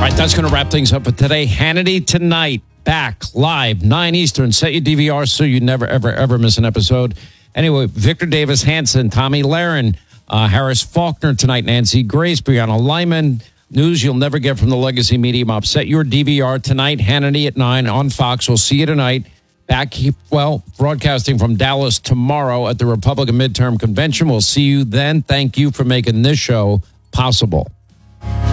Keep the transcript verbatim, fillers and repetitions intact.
right, that's going to wrap things up for today. Hannity tonight, back live, nine Eastern. Set your D V R so you never, ever, ever miss an episode. Anyway, Victor Davis Hanson, Tommy Lahren, uh, Harris Faulkner tonight, Nancy Grace, Brianna Lyman. News you'll never get from the Legacy Media Mob. Set your D V R tonight, Hannity at nine on Fox. We'll see you tonight. Back, well, broadcasting from Dallas tomorrow at the Republican Midterm Convention. We'll see you then. Thank you for making this show possible.